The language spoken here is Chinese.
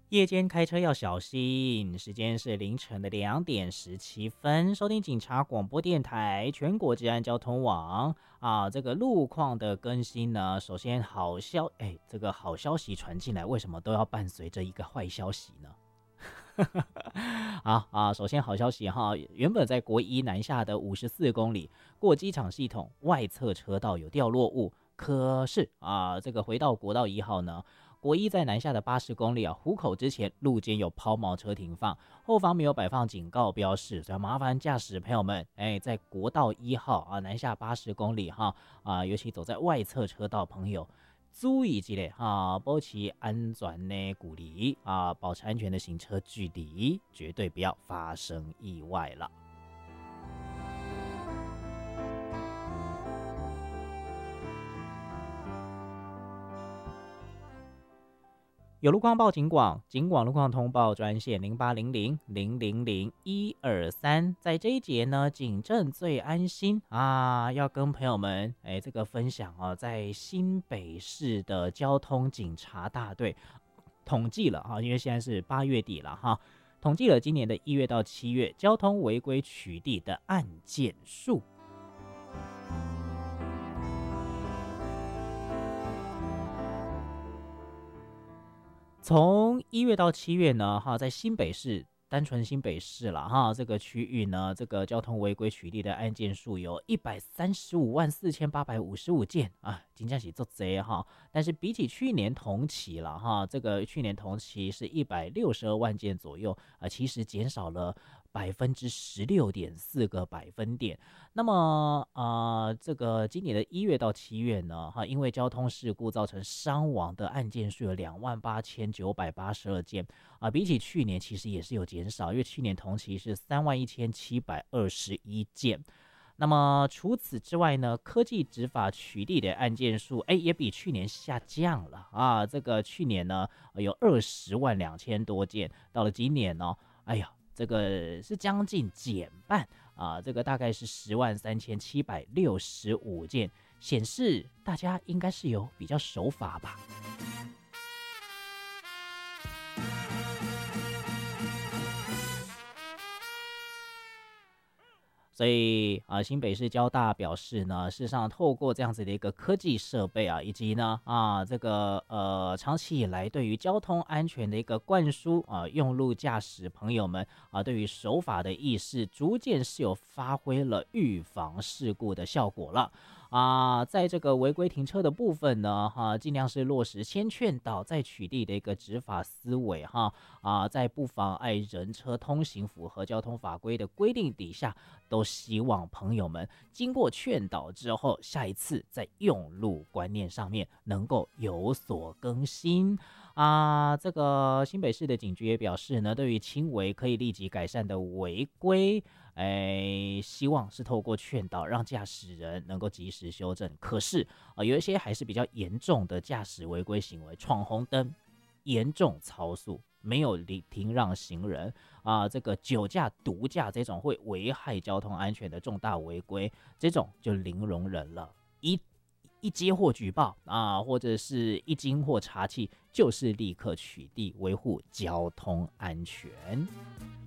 夜间开车要小心，时间是凌晨的2点17分。收听警察广播电台全国治安交通网啊，这个路况的更新呢，首先这个好消息传进来，为什么都要伴随着一个坏消息呢？首先好消息哈，原本在国一南下的54公里过机场系统外侧车道有掉落物，可是这个回到国道1号呢，国一在南下的80公里湖口之前路肩有抛锚车停放，后方没有摆放警告标示，所以麻烦驾驶朋友们，在国道1号南下80公里尤其走在外侧车道朋友。注意一下保持安全的距离保持安全的行车距离，绝对不要发生意外了。有路况报警广，警广路况通报专线0800000123。在这一节呢，警政最安心要跟朋友们这个分享在新北市的交通警察大队统计了因为现在是8月底了统计了今年的1月到7月交通违规取缔的案件数。从1月到7月呢，在新北市，单纯新北市啦这个区域呢，这个交通违规取缔的案件数有1354855件真的是很多但是比起去年同期了这个去年同期是162万件左右其实减少了16.4个百分点。那么这个今年的1月到7月呢因为交通事故造成伤亡的案件数有28982件比起去年其实也是有减少，因为去年同期是31721件。那么除此之外呢，科技执法取缔的案件数也比去年下降了这个去年呢有20万2000多件，到了今年呢这个是将近减半这个大概是10万3765件，显示大家应该是有比较守法吧。所以新北市交大表示呢，事实上透过这样子的一个科技设备以及呢这个长期以来对于交通安全的一个灌输用路驾驶朋友们对于守法的意识，逐渐是有发挥了预防事故的效果了在这个违规停车的部分呢尽量是落实先劝导再取缔的一个执法思维在不妨碍人车通行、符合交通法规的规定底下，都希望朋友们经过劝导之后，下一次在用路观念上面能够有所更新这个新北市的警局也表示呢，对于轻微可以立即改善的违规希望是透过劝导让驾驶人能够及时修正。可是有一些还是比较严重的驾驶违规行为，闯红灯、严重超速、没有停让行人这个酒驾、毒驾这种会危害交通安全的重大违规，这种就零容忍了。一接获举报或者是一经获查缉，就是立刻取缔，维护交通安全。